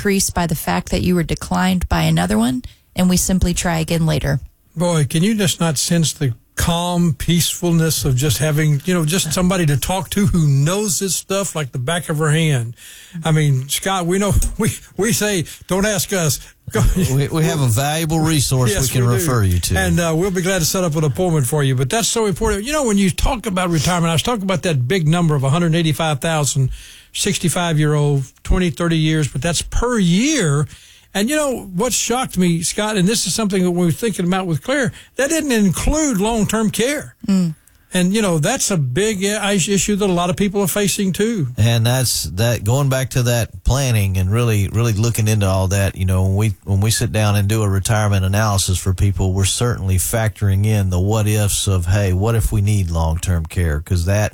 increased by the fact that you were declined by another one, and we simply try again later. Boy, can you just not sense the calm peacefulness of just having, just somebody to talk to who knows this stuff like the back of her hand? I mean, Scott, we know, we say, don't ask us. We have a valuable resource yes, we can refer you to. And we'll be glad to set up an appointment for you. But that's so important. When you talk about retirement, I was talking about that big number of 185,000, 65-year-old, 20, 30 years, but that's per year. And what shocked me, Scott, and this is something that we were thinking about with Claire, that didn't include long-term care. Mm. And, that's a big issue that a lot of people are facing too. And that's that going back to that planning and really looking into all that, when we sit down and do a retirement analysis for people, we're certainly factoring in the what ifs of, hey, what if we need long-term care? Because that,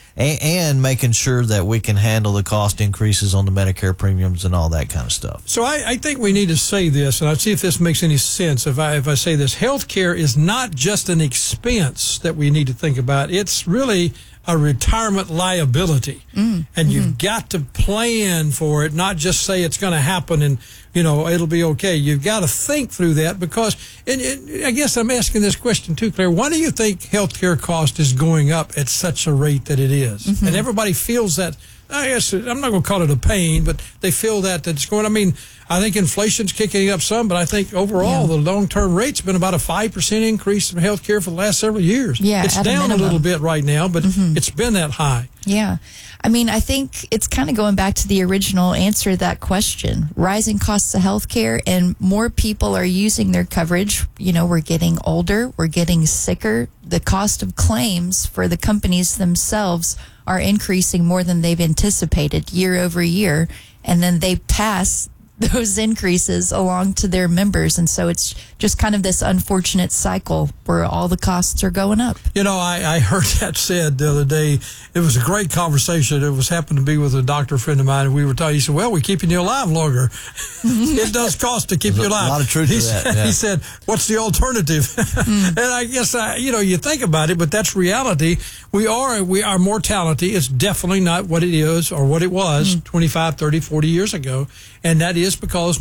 and making sure that we can handle the cost increases on the Medicare premiums and all that kind of stuff. So I think we need to say this, and I'll see if this makes any sense if I say this. Healthcare is not just an expense that we need to think about. It's really a retirement liability. And you've got to plan for it, not just say it's going to happen and, it'll be okay. You've got to think through that because, and I guess I'm asking this question too, Claire, why do you think healthcare cost is going up at such a rate that it is? And everybody feels that. I guess I'm not going to call it a pain, but they feel that it's going. I mean, I think inflation's kicking up some, but I think overall the long-term rate's been about a 5% increase in healthcare for the last several years. Yeah, it's down a little bit right now, but it's been that high. Yeah. I mean, I think it's kind of going back to the original answer to that question. Rising costs of healthcare and more people are using their coverage. We're getting older, we're getting sicker. The cost of claims for the companies themselves are increasing more than they've anticipated year over year. And then they pass those increases along to their members. And so it's just kind of this unfortunate cycle where all the costs are going up. I heard that said the other day. It was a great conversation. It happened to be with a doctor friend of mine, and we were talking. He said, well, we're keeping you alive longer. It does cost to keep you alive. A lot of truth to that. Yeah. He said, what's the alternative? And I guess, you think about it, but that's reality. Our mortality is definitely not what it is or what it was 25, 30, 40 years ago. And that is because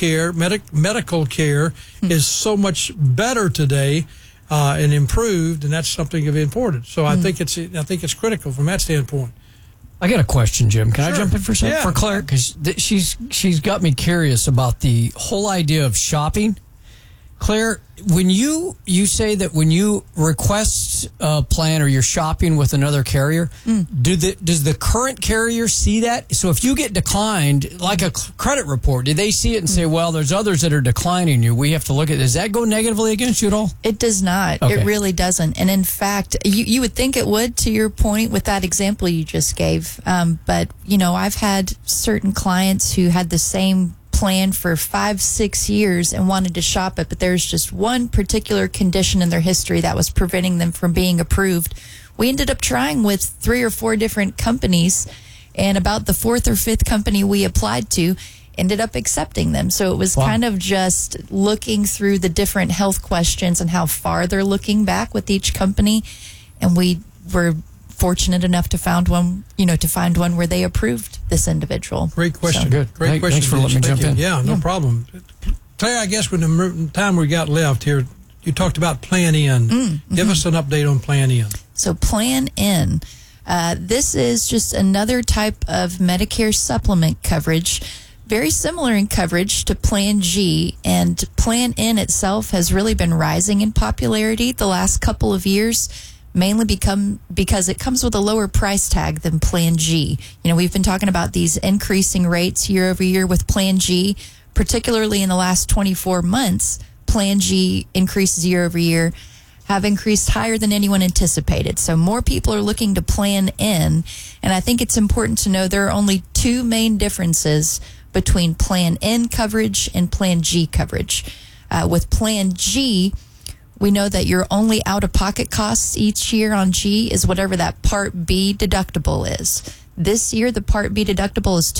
medical care is so much better today and improved, and that's something of importance. So I think it's critical from that standpoint. I got a question, Jim. Can I jump in for a second? Yeah. For Claire? Because she's got me curious about the whole idea of shopping. Claire, when you say that when you request a plan or you're shopping with another carrier, does the current carrier see that? So if you get declined, like a credit report, do they see it and say, well, there's others that are declining you, we have to look at it? Does that go negatively against you at all? It does not. Okay. It really doesn't. And in fact, you would think it would, to your point with that example you just gave. But, I've had certain clients who had the same plan for 5-6 years and wanted to shop it, but there's just one particular condition in their history that was preventing them from being approved. We ended up trying with 3 or 4 different companies, and about the 4th or 5th company we applied to ended up accepting them. So it was kind of just looking through the different health questions and how far they're looking back with each company, and we were fortunate enough to find one where they approved this individual. Great question. So, good. Great question. Thanks for letting me jump in. Yeah, no problem. Claire, I guess with the time we got left here, you talked about Plan N. Give us an update on Plan N. So Plan N, this is just another type of Medicare supplement coverage, very similar in coverage to Plan G, and Plan N itself has really been rising in popularity the last couple of years, mainly because it comes with a lower price tag than Plan G. We've been talking about these increasing rates year over year with Plan G, particularly in the last 24 months. Plan G increases year over year have increased higher than anyone anticipated. So more people are looking to Plan N, and I think it's important to know there are only 2 main differences between Plan N coverage and Plan G coverage. With Plan G, we know that your only out-of-pocket costs each year on G is whatever that Part B deductible is. This year, the Part B deductible is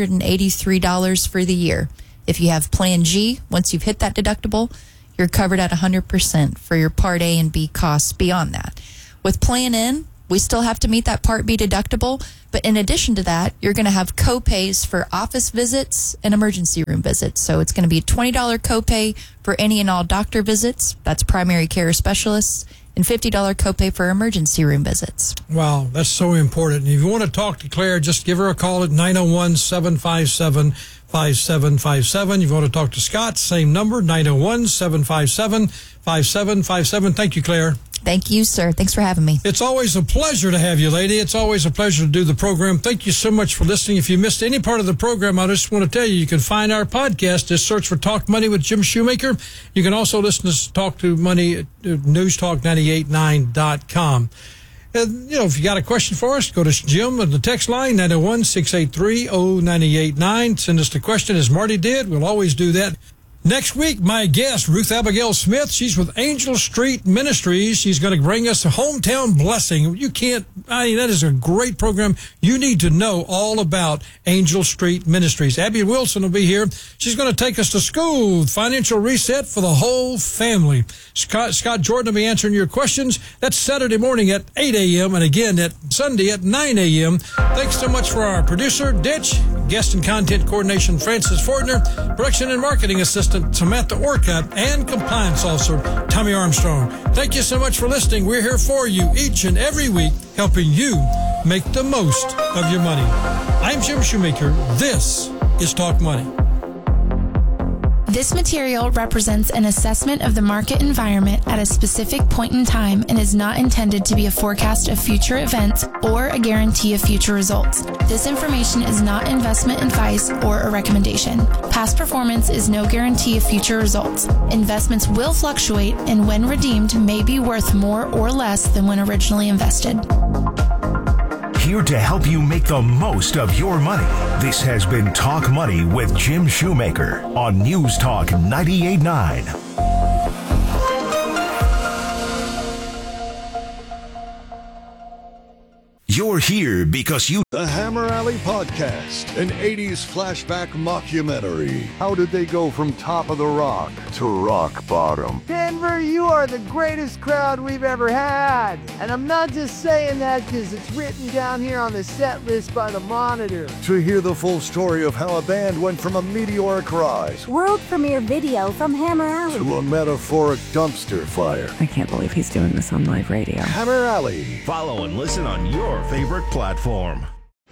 $283 for the year. If you have Plan G, once you've hit that deductible, you're covered at 100% for your Part A and B costs beyond that. With Plan N, We still have to meet that Part B deductible, but in addition to that, you're going to have co-pays for office visits and emergency room visits. So it's going to be a $20 copay for any and all doctor visits, that's primary care specialists, and $50 copay for emergency room visits. Wow, that's so important. And if you want to talk to Claire, just give her a call at 901-757-5757. If you want to talk to Scott, same number, 901-757-5757. Thank you, Claire. Thank you, sir. Thanks for having me. It's always a pleasure to have you, lady. It's always a pleasure to do the program. Thank you so much for listening. If you missed any part of the program, I just want to tell you, you can find our podcast. Just search for Talk Money with Jim Shoemaker. You can also listen to Talk to Money at newstalk989.com. And, if you got a question for us, go to Jim on the text line, 901-683-0989. Send us the question as Marty did. We'll always do that. Next week, my guest, Ruth Abigail Smith, she's with Angel Street Ministries. She's going to bring us a hometown blessing. That is a great program. You need to know all about Angel Street Ministries. Abby Wilson will be here. She's going to take us to school, financial reset for the whole family. Scott Jordan will be answering your questions. That's Saturday morning at 8 a.m. and again at Sunday at 9 a.m. Thanks so much for our producer, Ditch, guest and content coordination, Francis Fordner, production and marketing assistant, Samantha Orcutt, and compliance officer, Tommy Armstrong. Thank you so much for listening. We're here for you each and every week, helping you make the most of your money. I'm Jim Shoemaker. This is Talk Money. This material represents an assessment of the market environment at a specific point in time and is not intended to be a forecast of future events or a guarantee of future results. This information is not investment advice or a recommendation. Past performance is no guarantee of future results. Investments will fluctuate and when redeemed may be worth more or less than when originally invested. Here to help you make the most of your money. This has been Talk Money with Jim Shoemaker on News Talk 98.9. You're here because you... The Hammer Alley Podcast, an 80s flashback mockumentary. How did they go from top of the rock to rock bottom? Denver, you are the greatest crowd we've ever had. And I'm not just saying that because it's written down here on the set list by the Monitor. To hear the full story of how a band went from a meteoric rise, world premiere video from Hammer Alley, to a metaphoric dumpster fire. I can't believe he's doing this on live radio. Hammer Alley. Follow and listen on your favorite platform.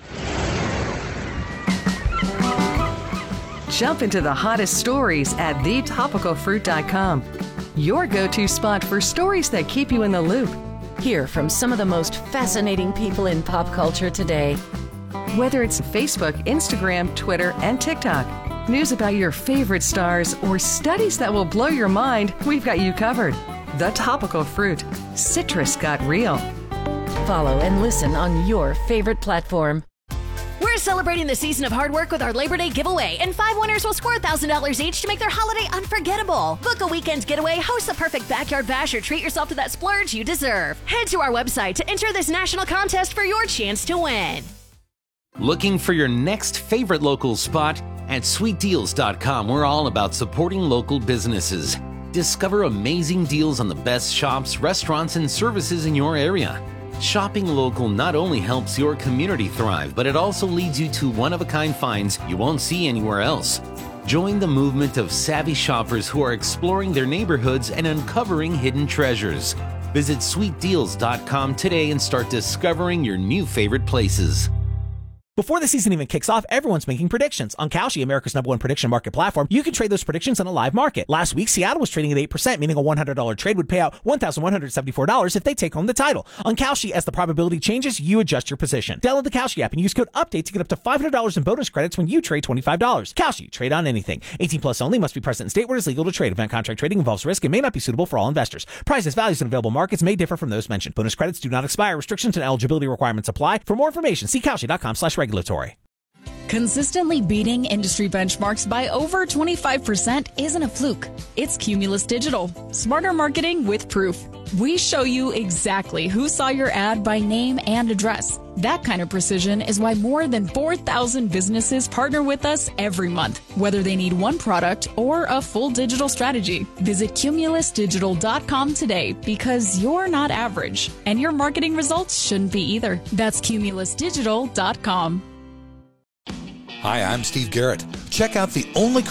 Jump into the hottest stories at thetopicalfruit.com. Your go-to spot for stories that keep you in the loop. Hear from some of the most fascinating people in pop culture today. Whether it's Facebook, Instagram, Twitter, and TikTok, news about your favorite stars, or studies that will blow your mind, we've got you covered. The Topical Fruit. Citrus got real. Follow and listen on your favorite platform. We're celebrating the season of hard work with our Labor Day giveaway, and 5 winners will score $1,000 each to make their holiday unforgettable. Book a weekend getaway, host the perfect backyard bash, or treat yourself to that splurge you deserve. Head to our website to enter this national contest for your chance to win. Looking for your next favorite local spot? At sweetdeals.com, we're all about supporting local businesses. Discover amazing deals on the best shops, restaurants, and services in your area. Shopping local not only helps your community thrive, but it also leads you to one-of-a-kind finds you won't see anywhere else. Join the movement of savvy shoppers who are exploring their neighborhoods and uncovering hidden treasures. Visit sweetdeals.com today and start discovering your new favorite places. Before the season even kicks off, everyone's making predictions. On Kalshi, America's #1 prediction market platform, you can trade those predictions on a live market. Last week, Seattle was trading at 8%, meaning a $100 trade would pay out $1,174 if they take home the title. On Kalshi, as the probability changes, you adjust your position. Download the Kalshi app and use code UPDATE to get up to $500 in bonus credits when you trade $25. Kalshi, trade on anything. 18 plus only, must be present in state where it is legal to trade. Event contract trading involves risk and may not be suitable for all investors. Prices, values, and available markets may differ from those mentioned. Bonus credits do not expire. Restrictions and eligibility requirements apply. For more information, see Kalshi.com/regulatory. Consistently beating industry benchmarks by over 25% isn't a fluke. It's Cumulus Digital. Smarter marketing with proof. We show you exactly who saw your ad by name and address. That kind of precision is why more than 4,000 businesses partner with us every month, whether they need one product or a full digital strategy. Visit CumulusDigital.com today because you're not average, and your marketing results shouldn't be either. That's CumulusDigital.com. Hi, I'm Steve Garrett. Check out the only